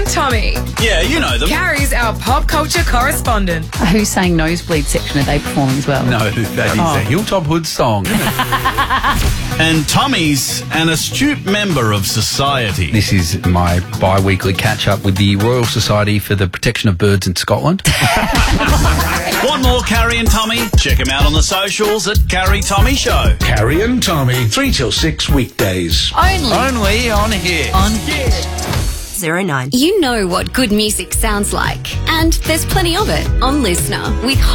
and Tommy. Yeah, you know them. Carrie's our pop culture correspondent. Who's saying Nosebleed section? Are they performing as well? No, that is a Hilltop Hood song. And Tommy's an astute member of society. This is my bi-weekly catch-up with the Royal Society for the Protection of Birds in Scotland. Want more Carrie and Tommy? Check them out on the socials at Carrie Tommy Show. Carrie and Tommy, 3 till 6 weekdays. Only on here. On here. 09. You know what good music sounds like, and there's plenty of it on Listener with